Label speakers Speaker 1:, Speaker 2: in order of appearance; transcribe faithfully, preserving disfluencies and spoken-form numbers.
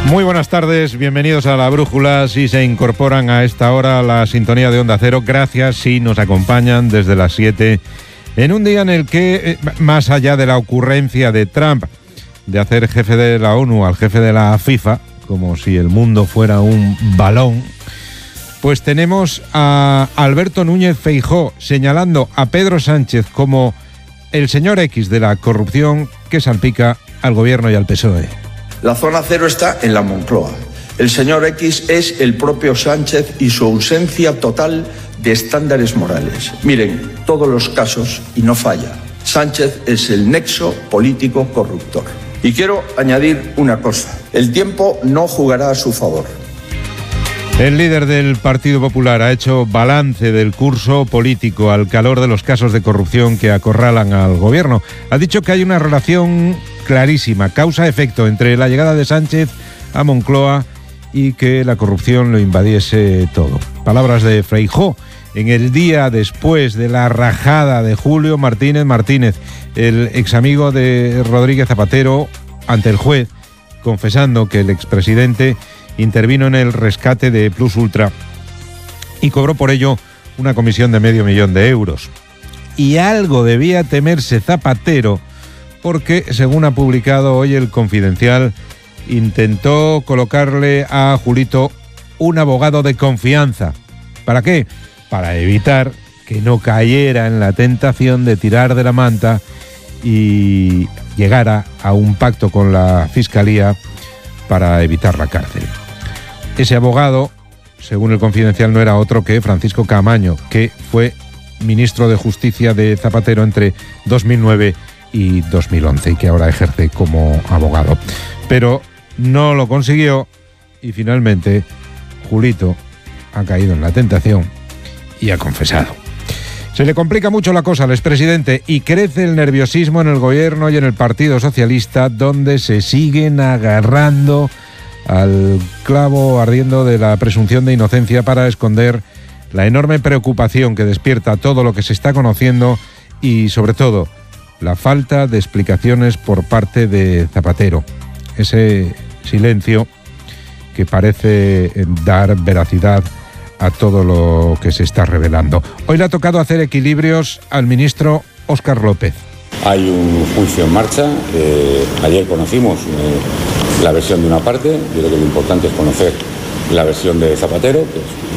Speaker 1: Muy buenas tardes, bienvenidos a La Brújula. Si se incorporan a esta hora a la sintonía de Onda Cero, gracias si nos acompañan desde las siete, en un día en el que, más allá de la ocurrencia de Trump de hacer jefe de la ONU al jefe de la FIFA, como si el mundo fuera un balón, pues tenemos a Alberto Núñez Feijóo señalando a Pedro Sánchez como el señor X de la corrupción que salpica al gobierno y al P S O E.
Speaker 2: La zona cero está en la Moncloa. El señor X es el propio Sánchez y su ausencia total de estándares morales. Miren, todos los casos, y no falla, Sánchez es el nexo político corruptor. Y quiero añadir una cosa, el tiempo no jugará a su favor.
Speaker 1: El líder del Partido Popular ha hecho balance del curso político al calor de los casos de corrupción que acorralan al gobierno. Ha dicho que hay una relación clarísima, causa-efecto, entre la llegada de Sánchez a Moncloa y que la corrupción lo invadiese todo. Palabras de Feijóo en el día después de la rajada de Julio Martínez Martínez, el examigo de Rodríguez Zapatero, ante el juez, confesando que el expresidente intervino en el rescate de Plus Ultra y cobró por ello una comisión de medio millón de euros. Y algo debía temerse Zapatero porque, según ha publicado hoy El Confidencial, intentó colocarle a Julito un abogado de confianza. ¿Para qué? Para evitar que no cayera en la tentación de tirar de la manta y llegara a un pacto con la Fiscalía para evitar la cárcel. Ese abogado, según El Confidencial, no era otro que Francisco Caamaño, que fue ministro de Justicia de Zapatero entre dos mil nueve y dos mil once y que ahora ejerce como abogado. Pero no lo consiguió y finalmente Julito ha caído en la tentación y ha confesado. Se le complica mucho la cosa al expresidente y crece el nerviosismo en el gobierno y en el Partido Socialista, donde se siguen agarrando al clavo ardiendo de la presunción de inocencia para esconder la enorme preocupación que despierta todo lo que se está conociendo y, sobre todo, la falta de explicaciones por parte de Zapatero. Ese silencio que parece dar veracidad a todo lo que se está revelando. Hoy le ha tocado hacer equilibrios al ministro Óscar López.
Speaker 3: Hay un juicio en marcha. Eh, ayer conocimos eh, la versión de una parte. Yo creo que lo importante es conocer la versión de Zapatero, que es